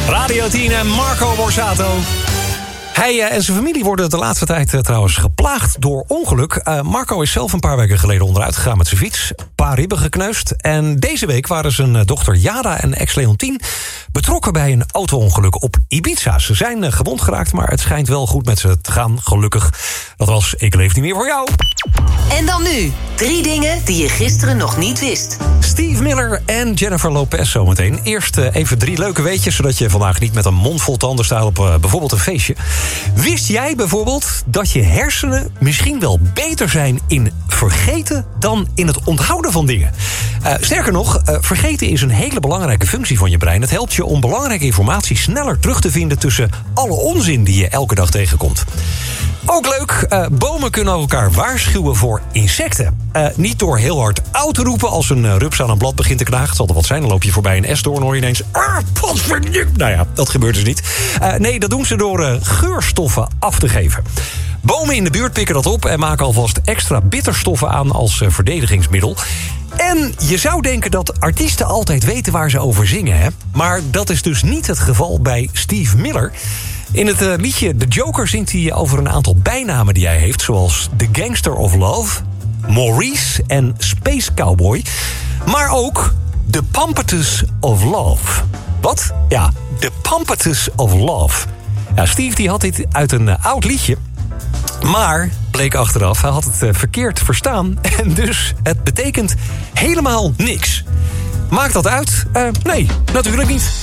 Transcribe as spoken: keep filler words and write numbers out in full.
Radio tien en Marco Borsato. Hij en zijn familie worden de laatste tijd uh, trouwens geplaagd door ongeluk. Uh, Marco is zelf een paar weken geleden onderuit gegaan met zijn fiets. Een paar ribben gekneusd. En deze week waren zijn dochter Jada en ex Leontien betrokken bij een auto-ongeluk op Ibiza. Ze zijn uh, gewond geraakt, maar het schijnt wel goed met ze te gaan, gelukkig. Dat was Ik Leef Niet Meer Voor Jou. En dan nu, drie dingen die je gisteren nog niet wist. Steve Miller en Jennifer Lopez zometeen. Eerst uh, even drie leuke weetjes, zodat je vandaag niet met een mond vol tanden staat op uh, bijvoorbeeld een feestje. Wist jij bijvoorbeeld dat je hersenen misschien wel beter zijn in vergeten dan in het onthouden van dingen? Uh, sterker nog, uh, vergeten is een hele belangrijke functie van je brein. Het helpt je om belangrijke informatie sneller terug te vinden tussen alle onzin die je elke dag tegenkomt. Ook leuk, uh, bomen kunnen elkaar waarschuwen voor insecten. Uh, niet door heel hard oud te roepen als een uh, rups aan een blad begint te knagen. Het zal er wat zijn, dan loop je voorbij een esdoorn en hoor je ineens... Ah, potverdikke. Nou ja, dat gebeurt dus niet. Uh, nee, dat doen ze door uh, geurstoffen af te geven. Bomen in de buurt pikken dat op en maken alvast extra bitterstoffen aan als uh, verdedigingsmiddel. En je zou denken dat artiesten altijd weten waar ze over zingen, hè? Maar dat is dus niet het geval bij Steve Miller. In het uh, liedje The Joker zingt hij over een aantal bijnamen die hij heeft, zoals The Gangster of Love, Maurice en Space Cowboy. Maar ook The Pampetus of Love. Wat? Ja, The Pampetus of Love. Ja, Steve die had dit uit een uh, oud liedje. Maar, bleek achteraf, hij had het uh, verkeerd verstaan. En dus, het betekent helemaal niks. Maakt dat uit? Uh, nee, natuurlijk niet.